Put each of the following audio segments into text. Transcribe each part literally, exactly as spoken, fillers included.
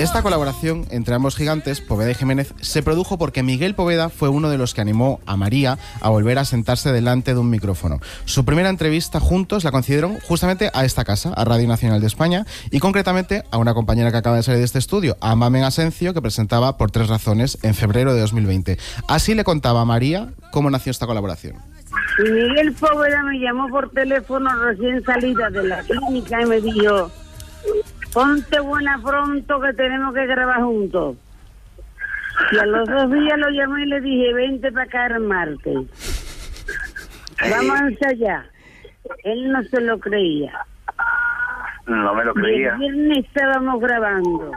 Esta colaboración entre ambos gigantes, Poveda y Jiménez, se produjo porque Miguel Poveda fue uno de los que animó a María a volver a sentarse delante de un micrófono. Su primera entrevista juntos la concedieron justamente a esta casa, a Radio Nacional de España, y concretamente a una compañera que acaba de salir de este estudio, a Mamen Asencio, que presentaba Por tres razones en febrero de dos mil veinte. Así le contaba a María cómo nació esta colaboración. Y Miguel Poveda me llamó por teléfono recién salida de la clínica y me dijo: ponte buena pronto que tenemos que grabar juntos. Y a los dos días lo llamé y le dije: vente para acá el martes. Vamos a ensayar. Él no se lo creía. No me lo creía. Y el viernes estábamos grabando.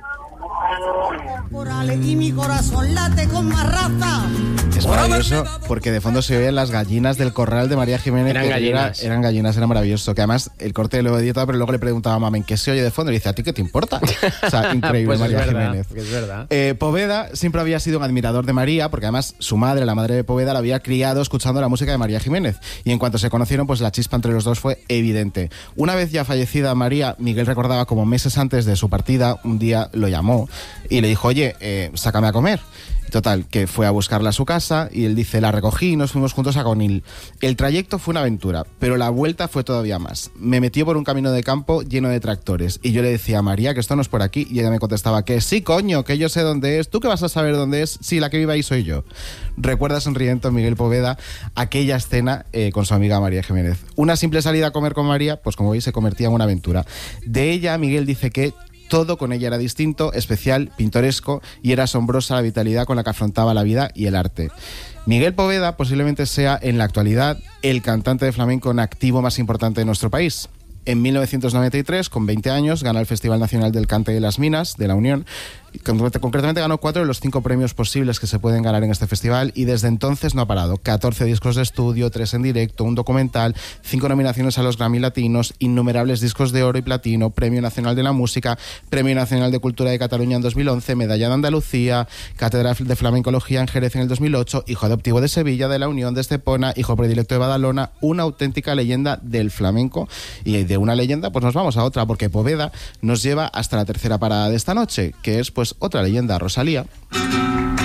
Y mi corazón late con más raza. Es maravilloso porque de fondo se oían las gallinas del corral de María Jiménez. Eran que gallinas. Era, eran gallinas, era maravilloso. Que además el corte lo editaba, pero luego le preguntaba a Mamen qué se oye de fondo y le dice: ¿a ti qué te importa? O sea, increíble. Pues María es verdad, Jiménez. es verdad. Eh, Poveda siempre había sido un admirador de María, porque además su madre, la madre de Poveda, la había criado escuchando la música de María Jiménez. Y en cuanto se conocieron, pues la chispa entre los dos fue evidente. Una vez ya fallecida María, Miguel recordaba como meses antes de su partida, un día lo llamó y le dijo: oye, eh, sácame a comer. Total, que fue a buscarla a su casa y él dice: la recogí y nos fuimos juntos a Conil. El trayecto fue una aventura, pero la vuelta fue todavía más. Me metió por un camino de campo lleno de tractores y yo le decía a María que esto no es por aquí y ella me contestaba que sí, coño, que yo sé dónde es. ¿Tú qué vas a saber dónde es? Sí, la que vive ahí soy yo. Recuerda sonriendo Miguel Poveda aquella escena eh, con su amiga María Jiménez. Una simple salida a comer con María, pues como veis, se convertía en una aventura. De ella, Miguel dice que todo con ella era distinto, especial, pintoresco, y era asombrosa la vitalidad con la que afrontaba la vida y el arte. Miguel Poveda posiblemente sea en la actualidad el cantante de flamenco en activo más importante de nuestro país. En mil novecientos noventa y tres, con veinte años, ganó el Festival Nacional del Cante de las Minas, de la Unión. Concretamente ganó cuatro de los cinco premios posibles que se pueden ganar en este festival y desde entonces no ha parado. catorce discos de estudio, tres en directo, un documental, cinco nominaciones a los Grammy Latinos, innumerables discos de oro y platino, Premio Nacional de la Música, Premio Nacional de Cultura de Cataluña en dos mil once, Medalla de Andalucía, Cátedra de Flamencología en Jerez en el dos mil ocho, hijo adoptivo de Sevilla, de la Unión de Estepona, hijo predilecto de Badalona, una auténtica leyenda del flamenco. Y de una leyenda pues nos vamos a otra, porque Poveda nos lleva hasta la tercera parada de esta noche, que es pues otra leyenda, Rosalía.